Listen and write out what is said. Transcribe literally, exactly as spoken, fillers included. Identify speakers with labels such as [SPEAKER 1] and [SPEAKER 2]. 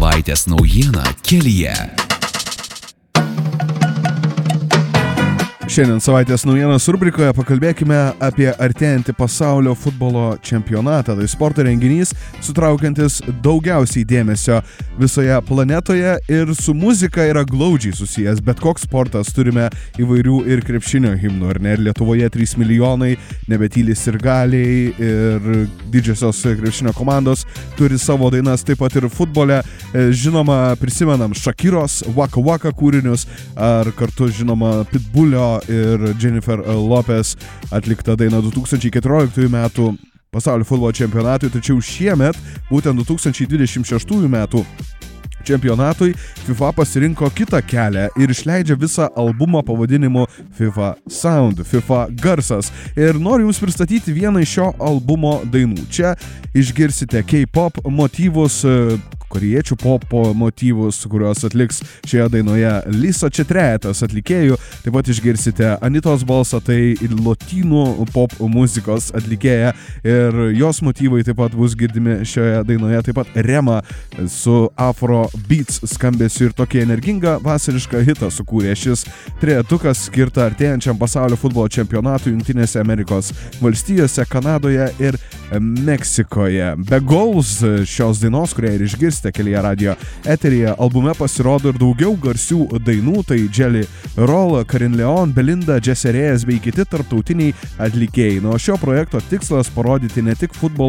[SPEAKER 1] Savaitės naujiena kelyje.
[SPEAKER 2] Šiandien savaitės naujienos rubrikoje pakalbėkime apie artėjantį pasaulio futbolo čempionatą. Tai sporto renginys, sutraukiantis daugiausiai dėmesio visoje planetoje ir su muzika yra glaudžiai susijęs. Bet koks sportas, turime įvairių ir krepšinio himnų, ar ne? Ir Lietuvoje trys milijonai, nebetyli sirgaliai ir didžiosios krepšinio komandos turi savo dainas, taip pat ir futbole. Žinoma, prisimenam Shakiros Waka Waka kūrinius, ar kartu žinoma Pitbullio ir Jennifer Lopez atlikta daina du tūkstančiai keturioliktųjų metų pasaulio futbolo čempionatui, tačiau šiemet, būtent du tūkstančiai dvidešimt šeštųjų metų čempionatui, FIFA pasirinko kitą kelią ir išleidžia visą albumą pavadinimu FIFA Sound, FIFA garsas. Ir noriu jums pristatyti vieną iš šio albumo dainų. Čia išgirsite K-pop motyvus, korėjiečių popo motyvus, kuriuos atliks šioje dainoje Lisa, čia trejetas atlikėjų. Taip pat išgirsite Anitos balsą, tai lotynų pop muzikos atlikėja, ir jos motyvai taip pat bus girdimi šioje dainoje. Taip pat Rema su Afro Beats skambesiu ir tokį energingą vasarišką hitą sukūrė šis trejetukas, skirtą artėjančiam pasaulio futbolo čempionatui Jungtinėse Amerikos valstijose, Kanadoje ir Meksikoje. Be Goals šios dainos, kurią ir išgirsite kelyje radio eteryje, albume pasirodo ir daugiau garsių dainų, tai Jelly Roll, Karin Leon, Belinda, Jesse Reyes bei kiti tarptautiniai atlikėjai. Nuo šio projekto tikslas parodyti ne tik futbolo